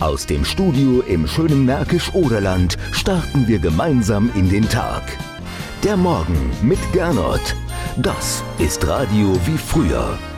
Aus dem Studio im schönen Märkisch-Oderland starten wir gemeinsam in den Tag. Der Morgen mit Gernot. Das ist Radio wie früher.